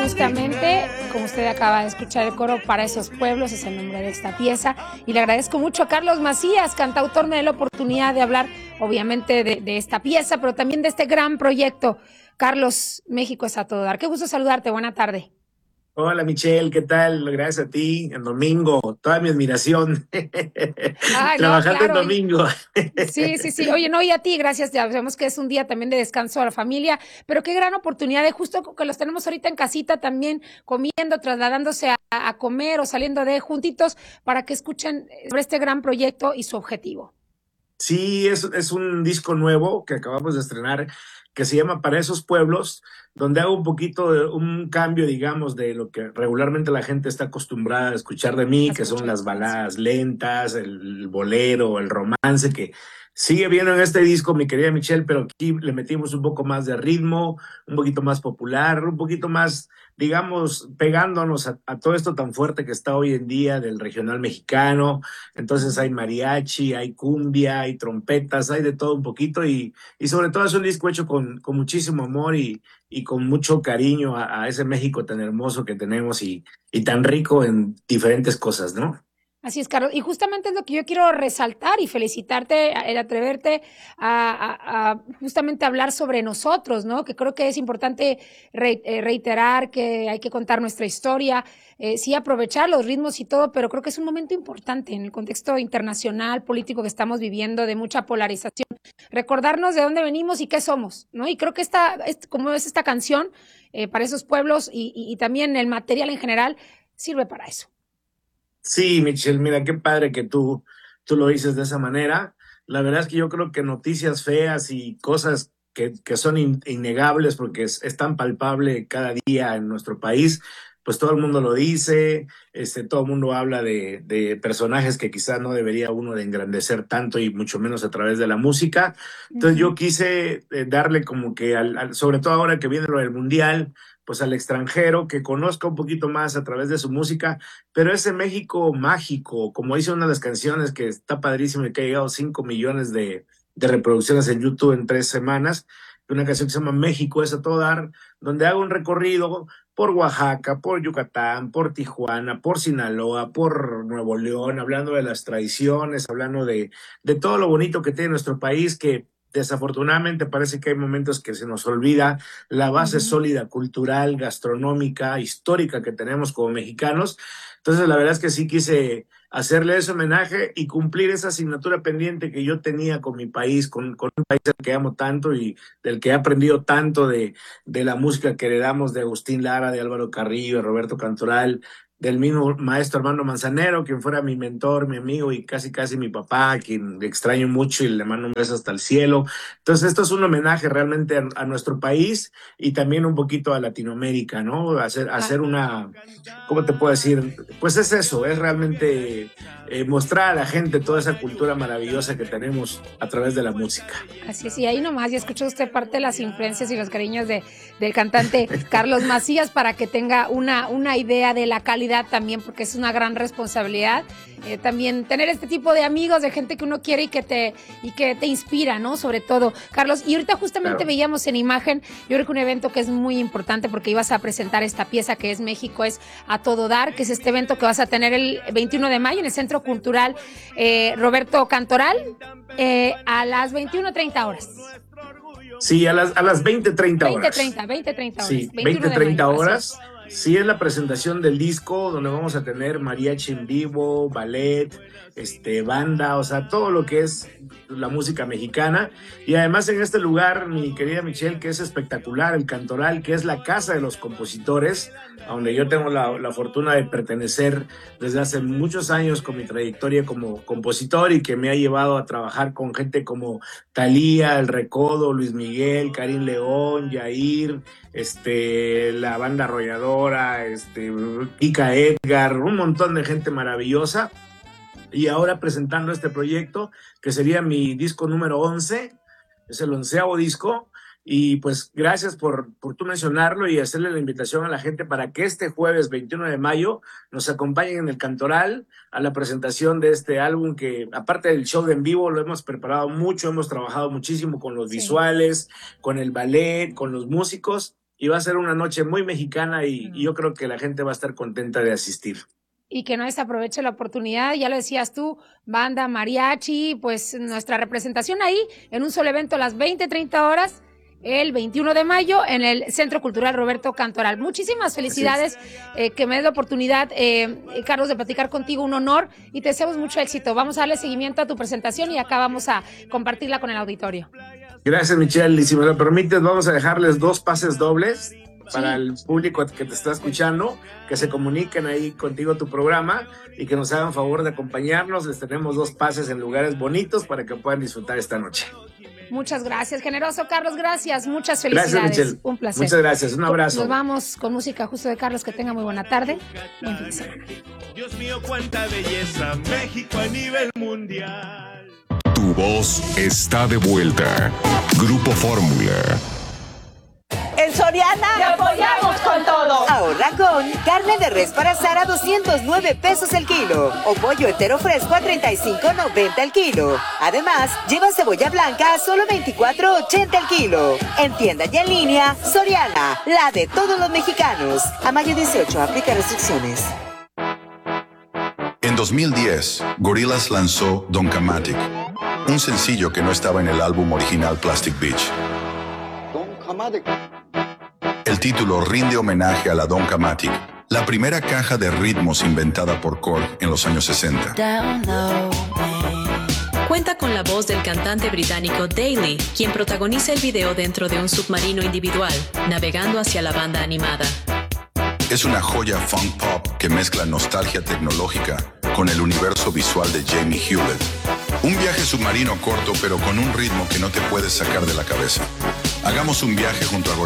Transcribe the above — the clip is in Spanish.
justamente, como usted acaba de escuchar, el coro Para esos pueblos es el nombre de esta pieza, y le agradezco mucho a Carlos Macías, cantautor. Me da la oportunidad de hablar obviamente de esta pieza, pero también de este gran proyecto. Carlos, México es a todo dar. Qué gusto saludarte, buena tarde. Hola Michelle, ¿qué tal? Gracias a ti, en domingo, toda mi admiración, Ay, no, trabajando en claro. domingo. Sí. Oye, no, y a ti, gracias. Ya sabemos que es un día también de descanso a la familia, pero qué gran oportunidad de justo que los tenemos ahorita en casita también comiendo, trasladándose a comer o saliendo de juntitos para que escuchen sobre este gran proyecto y su objetivo. Sí, es un disco nuevo que acabamos de estrenar que se llama Para esos pueblos, donde hago un poquito de un cambio, digamos, de lo que regularmente la gente está acostumbrada a escuchar de mí, que son Escucha las tu canción. baladas lentas, el bolero, el romance, que sigue viendo en este disco, mi querida Michelle, pero aquí le metimos un poco más de ritmo, un poquito más popular, un poquito más, digamos, pegándonos a todo esto tan fuerte que está hoy en día del regional mexicano. Entonces hay mariachi, hay cumbia, hay trompetas, hay de todo un poquito y sobre todo es un disco hecho con muchísimo amor y con mucho cariño a ese México tan hermoso que tenemos y tan rico en diferentes cosas, ¿no? Así es, Carlos. Y justamente es lo que yo quiero resaltar y felicitarte, el atreverte a justamente hablar sobre nosotros, ¿no? Que creo que es importante reiterar que hay que contar nuestra historia, sí aprovechar los ritmos y todo, pero creo que es un momento importante en el contexto internacional, político que estamos viviendo, de mucha polarización. Recordarnos de dónde venimos y qué somos, ¿no? Y creo que como es esta canción, para esos pueblos y también el material en general, sirve para eso. Sí, Michelle, mira, qué padre que tú lo dices de esa manera. La verdad es que yo creo que noticias feas y cosas que son innegables porque es tan palpable cada día en nuestro país, pues todo el mundo lo dice, todo el mundo habla de personajes que quizás no debería uno de engrandecer tanto y mucho menos a través de la música. Entonces yo Ujú. quise darle como que, sobre todo ahora que viene lo del Mundial, pues al extranjero, que conozca un poquito más a través de su música, pero ese México mágico, como dice una de las canciones que está padrísimo y que ha llegado a 5 millones de reproducciones en YouTube en 3 semanas, una canción que se llama México es a todo dar, donde hago un recorrido por Oaxaca, por Yucatán, por Tijuana, por Sinaloa, por Nuevo León, hablando de las tradiciones, hablando de todo lo bonito que tiene nuestro país, que desafortunadamente parece que hay momentos que se nos olvida la base Ujú. sólida cultural, gastronómica, histórica que tenemos como mexicanos. Entonces, la verdad es que sí quise hacerle ese homenaje y cumplir esa asignatura pendiente que yo tenía con mi país, con un país al que amo tanto y del que he aprendido tanto de la música que heredamos de Agustín Lara, de Álvaro Carrillo, de Roberto Cantoral, del mismo maestro Armando Manzanero, quien fuera mi mentor, mi amigo y casi casi mi papá, a quien le extraño mucho y le mando un beso hasta el cielo. Entonces, esto es un homenaje realmente a nuestro país y también un poquito a Latinoamérica, ¿no? Ah, Hacer una, ¿cómo te puedo decir? Pues es eso, es realmente mostrar a la gente toda esa cultura maravillosa que tenemos a través de la música. así es, y ahí nomás, ya escuchó usted parte de las influencias y los cariños del cantante Carlos Macías para que tenga una idea de la calidad también, porque es una gran responsabilidad. También tener este tipo de amigos, de gente que uno quiere y que te inspira, ¿no? Sobre todo, Carlos. Y ahorita justamente Claro. veíamos en imagen, yo creo que un evento que es muy importante porque ibas a presentar esta pieza que es México es a todo dar, que es este evento que vas a tener el 21 de mayo en el Centro Cultural Roberto Cantoral a las 21:30 horas. Sí, a las 20:30 20, horas. 30, 20, 30 horas. Sí, 21 20, de mayo, 30 así es. horas. Sí, es la presentación del disco donde vamos a tener mariachi en vivo, ballet, banda, o sea, todo lo que es la música mexicana. Y además en este lugar, mi querida Michelle, que es espectacular, el Cantoral, que es la casa de los compositores, a donde yo tengo la fortuna de pertenecer desde hace muchos años con mi trayectoria como compositor y que me ha llevado a trabajar con gente como Thalía, El Recodo, Luis Miguel, Karim León, Yair, la banda arrolladora, Kika Edgar, un montón de gente maravillosa. Y ahora presentando este proyecto, que sería mi disco número 11, es el 11º disco. Y pues gracias por tú mencionarlo y hacerle la invitación a la gente para que este jueves 21 de mayo nos acompañen en el Cantoral a la presentación de este álbum que aparte del show de en vivo lo hemos preparado mucho, hemos trabajado muchísimo con los Sí. visuales, con el ballet, con los músicos y va a ser una noche muy mexicana y yo creo que la gente va a estar contenta de asistir. Y que no desaproveche la oportunidad, ya lo decías tú, banda, mariachi, pues nuestra representación ahí en un solo evento a las 20:30 horas, el 21 de mayo en el Centro Cultural Roberto Cantoral. Muchísimas felicidades, que me des la oportunidad, Carlos, de platicar contigo, un honor, y te deseamos mucho éxito. Vamos a darle seguimiento a tu presentación y acá vamos a compartirla con el auditorio. Gracias, Michelle, y si me lo permites, vamos a dejarles 2 pases dobles para el público que te está escuchando, que se comuniquen ahí contigo tu programa y que nos hagan favor de acompañarnos. Les tenemos 2 pases en lugares bonitos para que puedan disfrutar esta noche. Muchas gracias, generoso Carlos, gracias, muchas felicidades. Gracias, Michelle. Un placer. Muchas gracias, un abrazo. Nos vamos con música justo de Carlos, que tenga muy buena tarde. Buen fin de semana. Dios mío, cuánta belleza, México a nivel mundial. Tu voz está de vuelta. Grupo Fórmula. En Soriana ¡te apoyamos con todo! Ahorra con carne de res para asar a 209 pesos el kilo o pollo entero fresco a 35.90 el kilo. Además, lleva cebolla blanca a solo 24.80 el kilo. En tienda y en línea, Soriana, la de todos los mexicanos. A mayo 18, aplica restricciones. En 2010, Gorillaz lanzó Donkamatic, un sencillo que no estaba en el álbum original Plastic Beach. El título rinde homenaje a la Donkamatic, la primera caja de ritmos inventada por Korg en los años 60. Cuenta con la voz del cantante británico Daly, quien protagoniza el video dentro de un submarino individual, navegando hacia la banda animada. Es una joya funk pop que mezcla nostalgia tecnológica con el universo visual de Jamie Hewlett. Un viaje submarino corto, pero con un ritmo que no te puedes sacar de la cabeza. Hagamos un viaje junto a Gorillaz